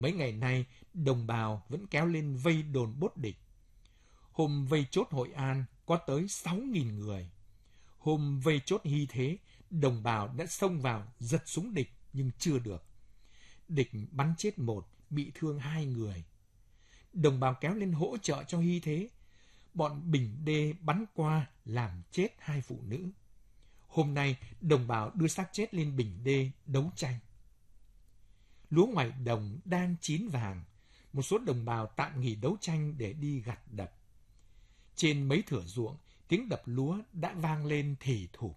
Mấy ngày nay, đồng bào vẫn kéo lên vây đồn Bốt địch. Hôm vây chốt Hội An có tới 6.000 người. Hôm vây chốt Hy Thế, đồng bào đã xông vào giật súng địch nhưng chưa được. Địch bắn chết 1, bị thương 2 người. Đồng bào kéo lên hỗ trợ cho Hy Thế. Bọn Bình Đê bắn qua làm chết 2 phụ nữ. Hôm nay, đồng bào đưa xác chết lên Bình Đê đấu tranh. Lúa ngoài đồng đang chín vàng, một số đồng bào tạm nghỉ đấu tranh để đi gặt đập. Trên mấy thửa ruộng, tiếng đập lúa đã vang lên thì thụp.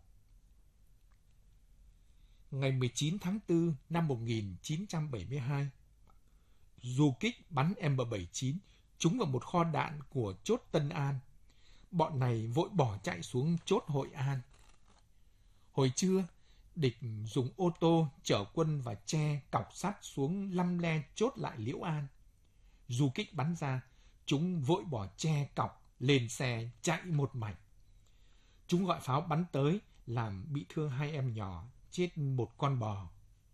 Ngày 19 tháng 4 năm 1972, du kích bắn M79 trúng vào một kho đạn của chốt Tân An. Bọn này vội bỏ chạy xuống chốt Hội An. Hồi trưa, địch dùng ô tô chở quân và tre cọc sắt xuống lăm le chốt lại Liễu An. Du kích bắn ra, chúng vội bỏ tre cọc lên xe chạy một mạch. Chúng gọi pháo bắn tới, làm bị thương 2 em nhỏ, chết 1 con bò.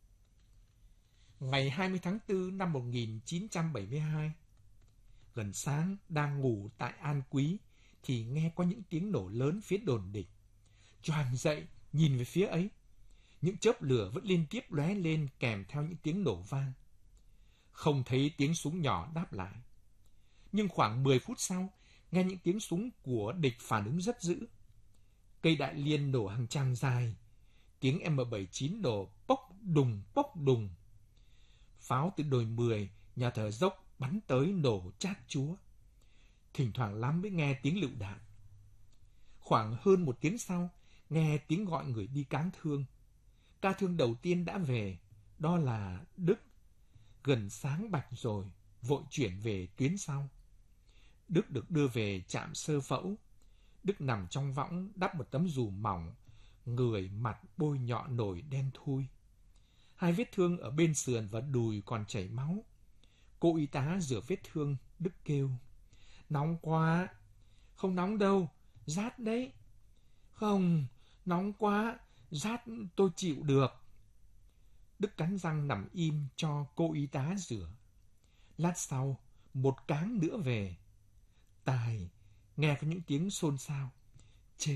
Ngày 20 tháng 4 năm 1972, gần sáng đang ngủ tại An Quý thì nghe có những tiếng nổ lớn phía đồn địch. Choàng dậy nhìn về phía ấy, những chớp lửa vẫn liên tiếp lóe lên kèm theo những tiếng nổ vang. Không thấy tiếng súng nhỏ đáp lại. Nhưng khoảng 10 phút sau, nghe những tiếng súng của địch phản ứng rất dữ. Cây đại liên nổ hàng trăm dài, tiếng M79 nổ pốc đùng. Pháo từ đồi 10, nhà thờ Dốc bắn tới nổ chát chúa. Thỉnh thoảng lắm mới nghe tiếng lựu đạn. Khoảng hơn 1 tiếng sau, nghe tiếng gọi người đi cáng thương. Ca thương đầu tiên đã về, đó là Đức. Gần sáng bạch rồi, vội chuyển về tuyến sau. Đức được đưa về trạm sơ phẫu. Đức nằm trong võng đắp một tấm dù mỏng, người mặt bôi nhọ nổi đen thui. 2 vết thương ở bên sườn và đùi còn chảy máu. Cô y tá rửa vết thương, Đức kêu: "Nóng quá." "Không nóng đâu, rát đấy." "Không, nóng quá, rát tôi chịu được." Đức cắn răng nằm im cho cô y tá rửa. Lát sau, một cáng nữa về. Tài nghe có những tiếng xôn xao: chết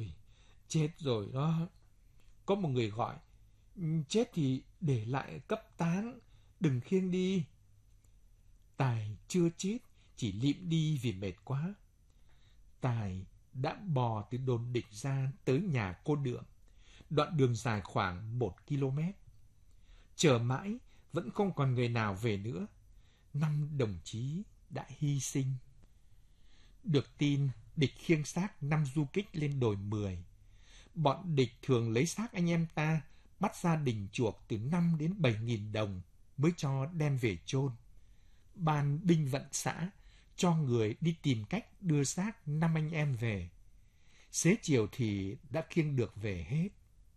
rồi đó." Có một người gọi: "Chết thì để lại cấp táng, đừng khiêng đi." Tài chưa chết, chỉ lịm đi vì mệt quá. Tài đã bò từ đồn địch ra tới nhà cô Đượm, đoạn đường dài khoảng 1 km. Chờ mãi, vẫn không còn người nào về nữa. 5 đồng chí đã hy sinh. Được tin, địch khiêng xác 5 du kích lên đồi 10. Bọn địch thường lấy xác anh em ta, bắt gia đình chuộc từ 5 đến 7.000 đồng mới cho đem về chôn. Ban binh vận xã cho người đi tìm cách đưa xác 5 anh em về. Xế chiều thì đã khiêng được về hết.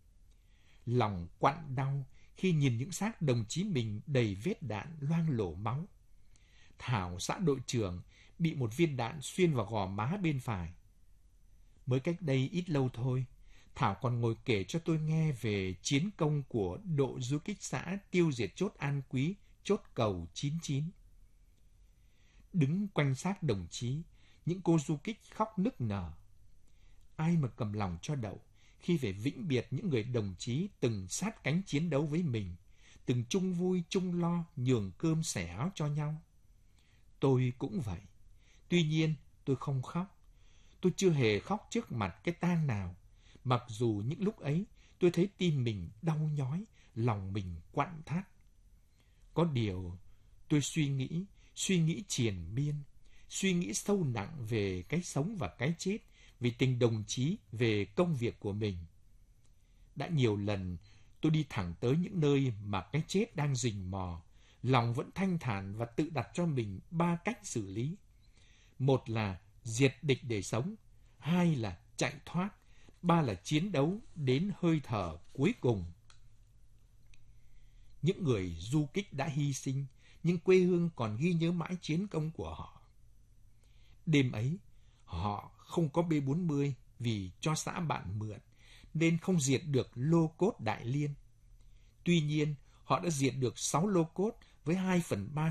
Lòng quặn đau khi nhìn những xác đồng chí mình đầy vết đạn loang lổ máu. Thảo, xã đội trưởng, bị một viên đạn xuyên vào gò má bên phải. Mới cách đây ít lâu thôi, Thảo còn ngồi kể cho tôi nghe về chiến công của đội du kích xã tiêu diệt chốt An Quý, chốt cầu 99. Đứng quanh xác đồng chí, những cô du kích khóc nức nở. Ai mà cầm lòng cho đậu khi phải vĩnh biệt những người đồng chí từng sát cánh chiến đấu với mình, từng chung vui chung lo nhường cơm xẻ áo cho nhau. Tôi cũng vậy. Tuy nhiên, tôi không khóc. Tôi chưa hề khóc trước mặt cái tang nào, mặc dù những lúc ấy tôi thấy tim mình đau nhói, lòng mình quặn thắt. Có điều, tôi suy nghĩ triền miên, suy nghĩ sâu nặng về cái sống và cái chết, vì tình đồng chí, về công việc của mình. Đã nhiều lần tôi đi thẳng tới những nơi mà cái chết đang rình mò, lòng vẫn thanh thản và tự đặt cho mình 3 cách xử lý. 1 là diệt địch để sống, 2 là chạy thoát, 3 là chiến đấu đến hơi thở cuối cùng. Những người du kích đã hy sinh, nhưng quê hương còn ghi nhớ mãi chiến công của họ. Đêm ấy, họ không có B-40 vì cho xã bạn mượn, nên không diệt được lô cốt Đại Liên. Tuy nhiên, họ đã diệt được 6 lô cốt với 2/3